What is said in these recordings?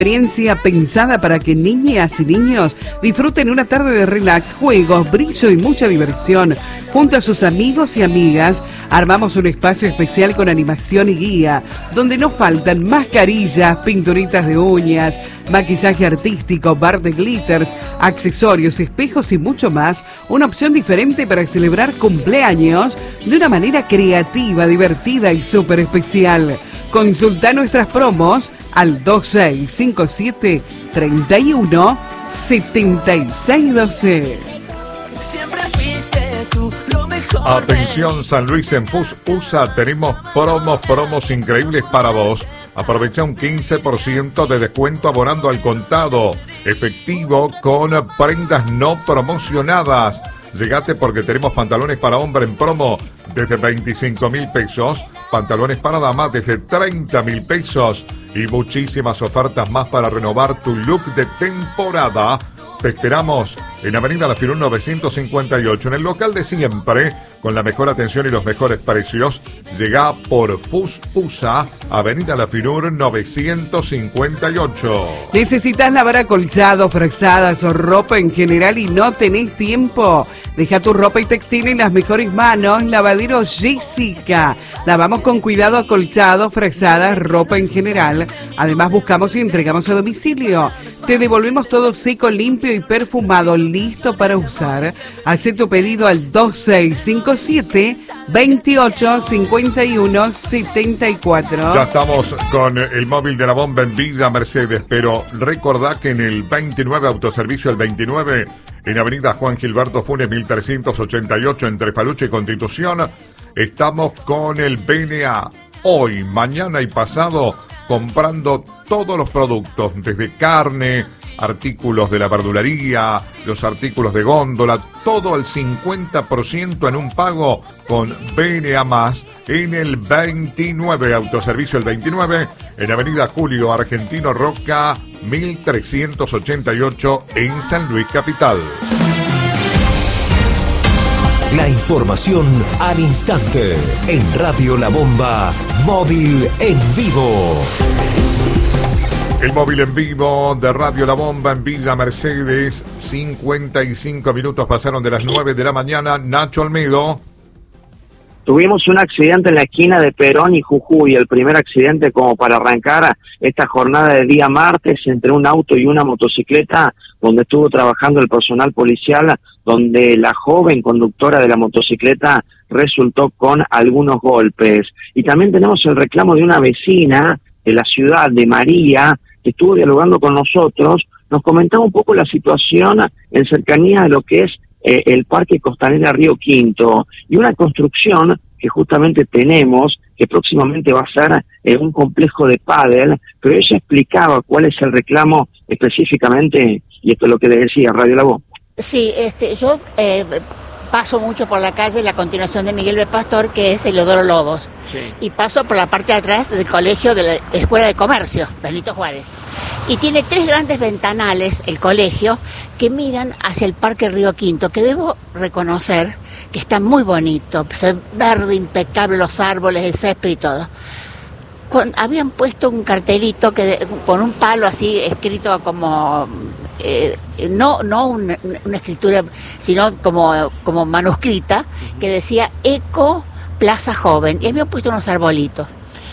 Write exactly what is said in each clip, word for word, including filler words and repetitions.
Experiencia pensada para que niñas y niños disfruten una tarde de relax, juegos, brillo y mucha diversión. Junto a sus amigos y amigas, armamos un espacio especial con animación y guía, donde no faltan mascarillas, pinturitas de uñas, maquillaje artístico, bar de glitters, accesorios, espejos y mucho más. Una opción diferente para celebrar cumpleaños de una manera creativa, divertida y súper especial. Consulta nuestras promos al dos seis cinco siete, tres uno, siete seis uno dos. Siempre fuiste tú lo mejor. Atención San Luis, en FusUSA tenemos promos, promos increíbles para vos. Aprovecha un quince por ciento de descuento abonando al contado efectivo con prendas no promocionadas. Llegate porque tenemos pantalones para hombre en promo desde veinticinco mil pesos, pantalones para dama desde treinta mil pesos y muchísimas ofertas más para renovar tu look de temporada. Te esperamos en Avenida La Firún novecientos cincuenta y ocho, en el local de siempre, con la mejor atención y los mejores precios. Llega por FusUSA, Avenida La Firún novecientos cincuenta y ocho. ¿Necesitas lavar acolchados, frazadas o ropa en general y no tenés tiempo? Deja tu ropa y textil en las mejores manos. Lavadero Jessica. Lavamos con cuidado acolchados, frazadas, ropa en general. Además buscamos y entregamos a domicilio. Te devolvemos todo seco, limpio y perfumado, listo para usar. Haz tu pedido al dos seis cinco siete, veintiocho cincuenta y uno setenta y cuatro. Ya estamos con el móvil de la bomba en Villa Mercedes, pero recordá que en el veintinueve, autoservicio el veintinueve, en Avenida Juan Gilberto Funes mil trescientos ochenta y ocho, entre Paluche y Constitución, estamos con el B N A. Hoy, mañana y pasado, comprando todos los productos, desde carne, artículos de la verdulería, los artículos de góndola, todo al cincuenta por ciento en un pago con B N A más en el veintinueve, autoservicio el veintinueve, en Avenida Julio Argentino Roca mil trescientos ochenta y ocho en San Luis Capital. La información al instante en Radio La Bomba, móvil en vivo. El móvil en vivo de Radio La Bomba en Villa Mercedes, cincuenta y cinco minutos pasaron de las nueve de la mañana. Nacho Olmedo. Tuvimos un accidente en la esquina de Perón y Jujuy, el primer accidente como para arrancar esta jornada de día martes entre un auto y una motocicleta, donde estuvo trabajando el personal policial, donde la joven conductora de la motocicleta resultó con algunos golpes. Y también tenemos el reclamo de una vecina de la ciudad, de María, que estuvo dialogando con nosotros, nos comentaba un poco la situación en cercanía de lo que es eh, el Parque Costanera Río Quinto, y una construcción que justamente tenemos, que próximamente va a ser eh, un complejo de pádel, pero ella explicaba cuál es el reclamo específicamente, y esto es lo que le decía Radio La Bomba. Sí, este, yo eh, paso mucho por la calle, la continuación de Miguel B. Pastor, que es Eleodoro Lobos. Sí. Y paso por la parte de atrás del colegio de la Escuela de Comercio, Benito Juárez. Y tiene tres grandes ventanales, el colegio, que miran hacia el Parque Río Quinto, que debo reconocer que está muy bonito, verde, impecable, los árboles, el césped y todo. Con, habían puesto un cartelito que con un palo así escrito como eh, no no una, una escritura, sino como como manuscrita, que decía Eco Plaza Joven, y habían puesto unos arbolitos.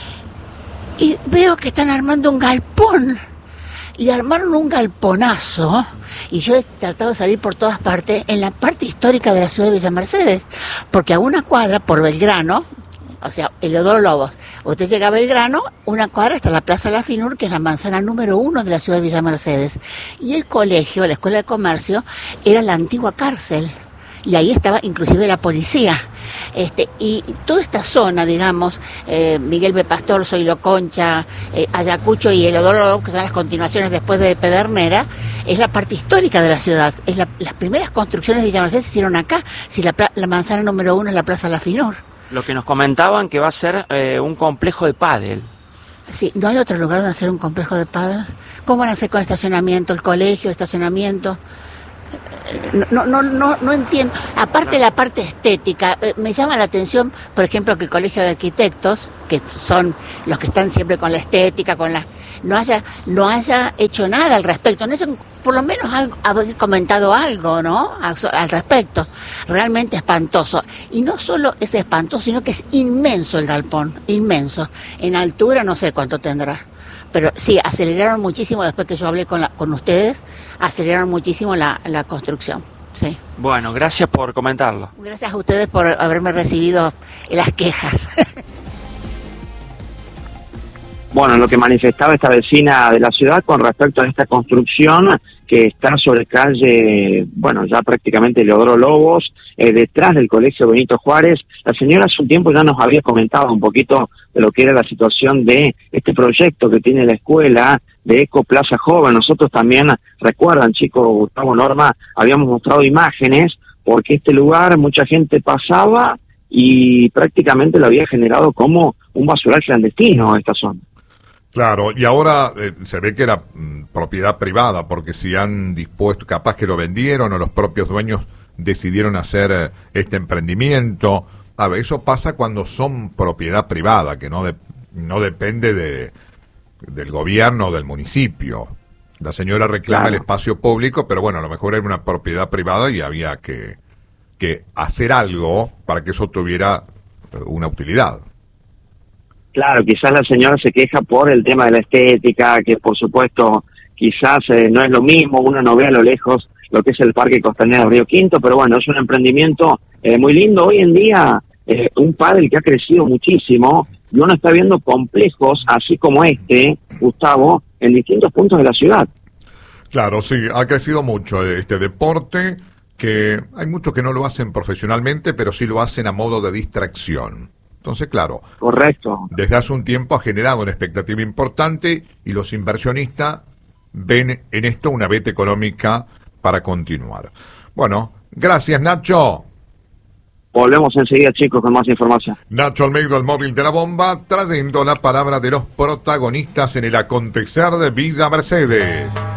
Y veo que están armando un galpón, y armaron un galponazo, y yo he tratado de salir por todas partes, en la parte histórica de la ciudad de Villa Mercedes, porque a una cuadra por Belgrano, o sea, Eleodoro Lobos, usted llega a Belgrano, una cuadra está la Plaza La Finur, que es la manzana número uno de la ciudad de Villa Mercedes, y el colegio, la Escuela de Comercio, era la antigua cárcel, y ahí estaba inclusive la policía. Este, y toda esta zona, digamos, eh, Miguel B. Pastor, Zoilo Concha, eh, Ayacucho y Eleodoro Lobos, que son las continuaciones después de Pedernera, es la parte histórica de la ciudad. Es la, las primeras construcciones de Villa Mercedes se hicieron acá, si la, la manzana número uno es la Plaza La Finur. Lo que nos comentaban que va a ser eh, un complejo de pádel. Sí, ¿no hay otro lugar donde hacer un complejo de pádel? ¿Cómo van a hacer con estacionamiento, el colegio, el estacionamiento? No, no, no, no entiendo. Aparte de la parte estética, eh, me llama la atención, por ejemplo, que el Colegio de Arquitectos, que son los que están siempre con la estética, con la, no haya, no haya hecho nada al respecto, no haya, por lo menos algo, haber comentado algo, ¿no? Al, al respecto. Realmente espantoso. Y no solo es espantoso, sino que es inmenso el galpón, inmenso. En altura no sé cuánto tendrá. Pero sí, aceleraron muchísimo después que yo hablé con, la, con ustedes, aceleraron muchísimo la, la construcción. Sí. Bueno, gracias por comentarlo. Gracias a ustedes por haberme recibido las quejas. Bueno, lo que manifestaba esta vecina de la ciudad con respecto a esta construcción que está sobre calle, bueno, ya prácticamente Leodoro Lobos, eh, detrás del Colegio Benito Juárez. La señora hace un tiempo ya nos había comentado un poquito de lo que era la situación de este proyecto que tiene la escuela de Eco Plaza Joven. Nosotros también, recuerdan, chicos, Gustavo, Norma, habíamos mostrado imágenes porque este lugar mucha gente pasaba y prácticamente lo había generado como un basural clandestino esta zona. Claro, y ahora eh, se ve que era mm, propiedad privada, porque si han dispuesto, capaz que lo vendieron o los propios dueños decidieron hacer eh, este emprendimiento. A ver, eso pasa cuando son propiedad privada, que no de, no depende de del gobierno o del municipio. La señora reclama claro. el espacio público, pero bueno, a lo mejor era una propiedad privada y había que, que hacer algo para que eso tuviera una utilidad. Claro, quizás la señora se queja por el tema de la estética, que por supuesto quizás eh, no es lo mismo, uno no ve a lo lejos lo que es el Parque Costanera Río Quinto, pero bueno, es un emprendimiento eh, muy lindo. Hoy en día, eh, un pádel que ha crecido muchísimo, y uno está viendo complejos, así como este, Gustavo, en distintos puntos de la ciudad. Claro, sí, ha crecido mucho este deporte, que hay muchos que no lo hacen profesionalmente, pero sí lo hacen a modo de distracción. Entonces, claro, correcto. Desde hace un tiempo ha generado una expectativa importante y los inversionistas ven en esto una veta económica para continuar. Bueno, gracias, Nacho. Volvemos enseguida, chicos, con más información. Nacho Almeida, el móvil de la bomba, trayendo la palabra de los protagonistas en el acontecer de Villa Mercedes.